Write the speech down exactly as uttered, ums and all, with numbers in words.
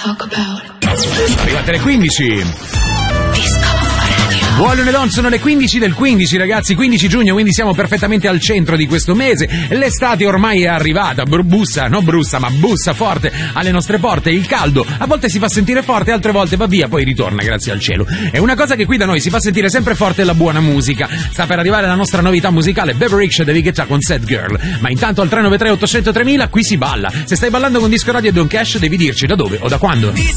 talk about. Arrivate alle quindici. Buon lunedì, sono le quindici del quindici, ragazzi, quindici giugno, quindi siamo perfettamente al centro di questo mese. L'estate ormai è arrivata, bussa, non brussa, ma bussa forte alle nostre porte. Il caldo a volte si fa sentire forte, altre volte va via, poi ritorna, grazie al cielo. E una cosa che qui da noi si fa sentire sempre forte è la buona musica. Sta per arrivare la nostra novità musicale, Beverage David Guetta con Sad Girl. Ma intanto al tre nove tre otto zero zero tremila qui si balla. Se stai ballando con Disco Radio e Don Cash devi dirci da dove o da quando.